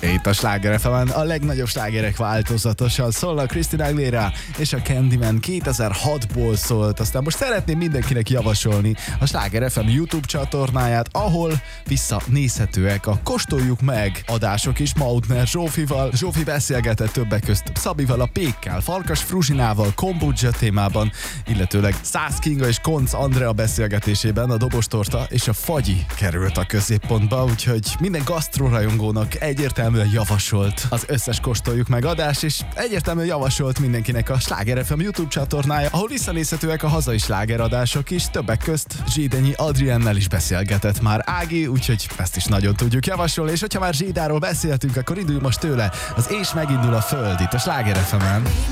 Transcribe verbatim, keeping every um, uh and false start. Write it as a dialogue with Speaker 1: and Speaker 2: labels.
Speaker 1: Itt a Sláger ef emen a legnagyobb slágerek változatosan szólnak. Christina Aguilera és a Candyman kétezer-hatból szólt. Aztán most szeretném mindenkinek javasolni a Sláger ef em YouTube csatornáját, ahol visszanézhetőek a Kóstoljuk meg adások is Mautner Zsófival. Zsófi beszélgetett többek közt Szabival, a Pékkel, Farkas Fruzsinával, kombudzsa témában, illetőleg Szász Kinga és Konc Andrea beszélgetésében a dobostorta és a fagyi került a középpontba, úgyhogy minden gasztrorajongónak egyértelműen javasolt az összes Kóstoljuk meg adás, és egyértelműen javasolt mindenkinek a Sláger ef em YouTube csatornája, ahol visszanézhetőek a hazai slágeradások is, többek közt Zsidányi Adriennel is beszélgetett már Ági, úgyhogy ezt is nagyon tudjuk javasolni, és hogyha már Zsidáról beszéltünk, akkor indulj most tőle az És megindul a föld itt a Sláger ef emen.